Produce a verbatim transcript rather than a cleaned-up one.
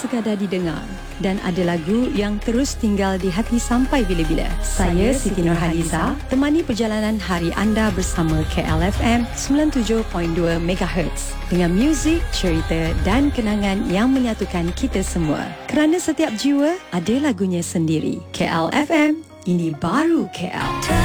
sekadar didengar dan ada lagu yang terus tinggal di hati sampai bila-bila. Saya Siti Nurhaliza, temani perjalanan hari anda bersama K L F M sembilan puluh tujuh perpuluhan dua megahertz dengan muzik, cerita dan kenangan yang menyatukan kita semua. Kerana setiap jiwa ada lagunya sendiri. K L F M, ini baru K L.